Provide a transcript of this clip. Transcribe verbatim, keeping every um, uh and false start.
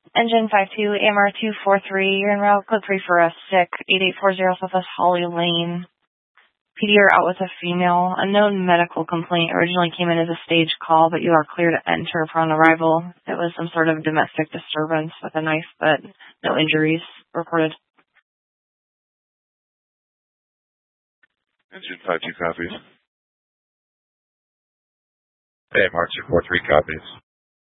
Engine five two, A M R two four three, you're en route, code three for a sick, eight eight four zero Southwest Holly Lane. P D are out with a female. A known medical complaint originally came in as a stage call, but you are clear to enter upon arrival. It was some sort of domestic disturbance with a knife, but no injuries reported. Engine five two copies. A M R two four three copies.